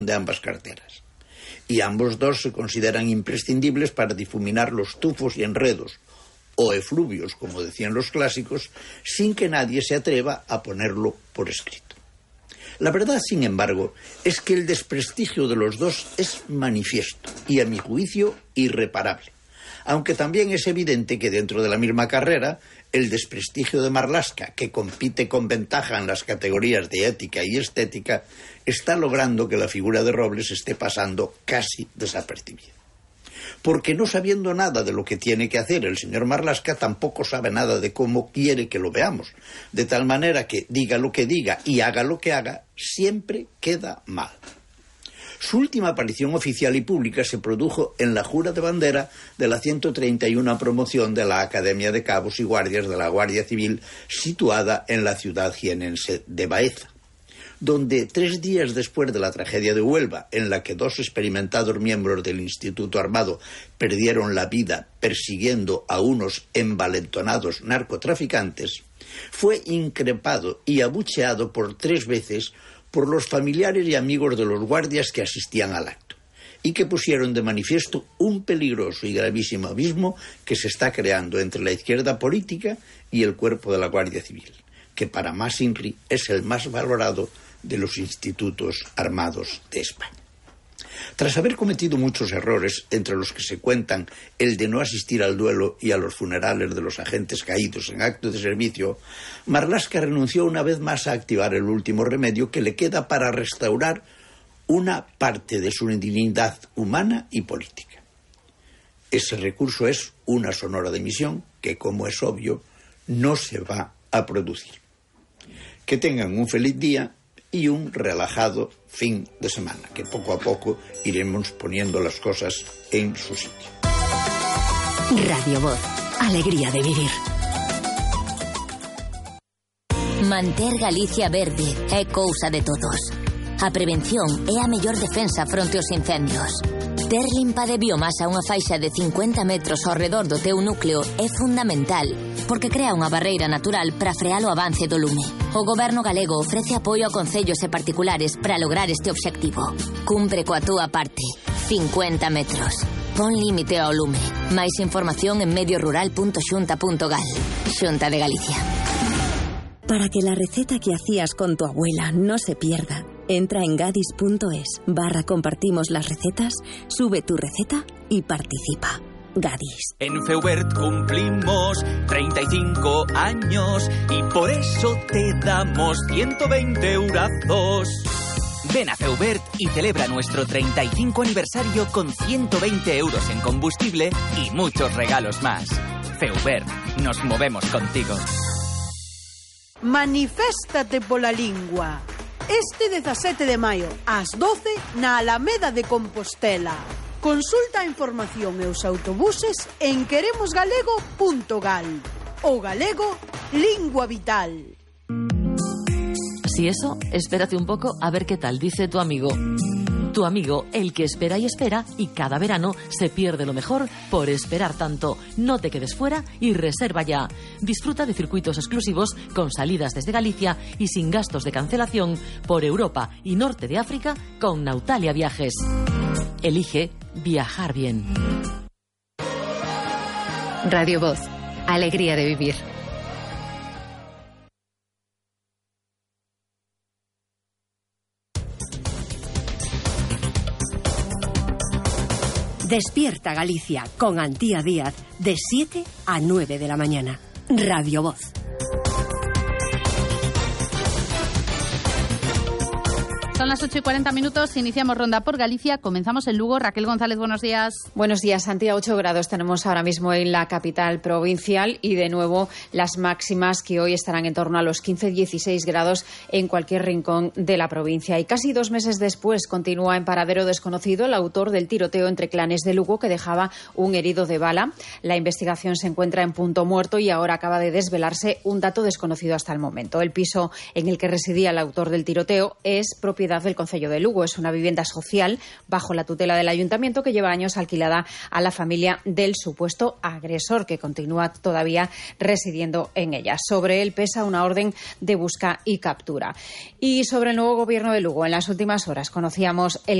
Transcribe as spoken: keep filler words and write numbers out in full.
de ambas carteras. Y ambos dos se consideran imprescindibles para difuminar los tufos y enredos, o efluvios, como decían los clásicos, sin que nadie se atreva a ponerlo por escrito. La verdad, sin embargo, es que el desprestigio de los dos es manifiesto y, a mi juicio, irreparable. Aunque también es evidente que dentro de la misma carrera, el desprestigio de Marlaska, que compite con ventaja en las categorías de ética y estética, está logrando que la figura de Robles esté pasando casi desapercibida. Porque no sabiendo nada de lo que tiene que hacer el señor Marlaska, tampoco sabe nada de cómo quiere que lo veamos. De tal manera que diga lo que diga y haga lo que haga, siempre queda mal. Su última aparición oficial y pública se produjo en la jura de bandera de la ciento treinta y una promoción de la Academia de Cabos y Guardias de la Guardia Civil, situada en la ciudad jienense de Baeza, donde tres días después de la tragedia de Huelva, en la que dos experimentados miembros del Instituto Armado perdieron la vida persiguiendo a unos envalentonados narcotraficantes, fue increpado y abucheado por tres veces por los familiares y amigos de los guardias que asistían al acto, y que pusieron de manifiesto un peligroso y gravísimo abismo que se está creando entre la izquierda política y el cuerpo de la Guardia Civil, que para más INRI es el más valorado de los institutos armados de España. Tras haber cometido muchos errores, entre los que se cuentan el de no asistir al duelo y a los funerales de los agentes caídos en acto de servicio, Marlaska renunció una vez más a activar el último remedio que le queda para restaurar una parte de su dignidad humana y política. Ese recurso es una sonora dimisión que, como es obvio, no se va a producir. Que tengan un feliz día y un relajado fin de semana, que poco a poco iremos poniendo las cosas en su sitio. Radio Voz, alegría de vivir. Manter Galicia verde é cousa de todos. A prevención é a mellor defensa fronte aos incendios. Ter limpa de biomasa unha faixa de cincuenta metros ao redor do teu núcleo é fundamental, porque crea unha barreira natural para frear o avance do lume. O Goberno galego ofrece apoio a concellos e particulares para lograr este obxectivo. Cumpre coa túa parte. cincuenta metros. Pon límite ao lume. Máis información en mediorural punto xunta punto gal. Xunta de Galicia. Para que la receta que hacías con tu abuela no se pierda, entra en gadis punto es barra compartimos las recetas, sube tu receta y participa. Gadis. En Feubert cumplimos treinta y cinco años y por eso te damos ciento veinte eurazos. Ven a Feubert y celebra nuestro treinta y cinco aniversario con ciento veinte euros en combustible y muchos regalos más. Feubert, nos movemos contigo. Maniféstate pola lingua. Este dezasete de maio, ás doce, na Alameda de Compostela. Consulta a información e os autobuses en queremos galego punto gal. O galego, lingua vital. Si eso, espérate un poco a ver qué tal, dice tu amigo. Tu amigo, el que espera y espera, y cada verano se pierde lo mejor por esperar tanto. No te quedes fuera y reserva ya. Disfruta de circuitos exclusivos con salidas desde Galicia y sin gastos de cancelación por Europa y Norte de África con Nautalia Viajes. Elige viajar bien. Radio Voz, alegría de vivir. Despierta Galicia con Antía Díaz de siete a nueve de la mañana. Radio Voz. Son las ocho y cuarenta minutos, iniciamos ronda por Galicia, comenzamos en Lugo. Raquel González, buenos días. Buenos días, Antía. ocho grados tenemos ahora mismo en la capital provincial y de nuevo las máximas que hoy estarán en torno a los quince a dieciséis grados en cualquier rincón de la provincia. Y casi dos meses después continúa en paradero desconocido el autor del tiroteo entre clanes de Lugo que dejaba un herido de bala. La investigación se encuentra en punto muerto y ahora acaba de desvelarse un dato desconocido hasta el momento. El piso en el que residía el autor del tiroteo es propiedad propiedad del Concello de Lugo. Es una vivienda social bajo la tutela del Ayuntamiento que lleva años alquilada a la familia del supuesto agresor, que continúa todavía residiendo en ella. Sobre él pesa una orden de busca y captura. Y sobre el nuevo gobierno de Lugo, en las últimas horas conocíamos el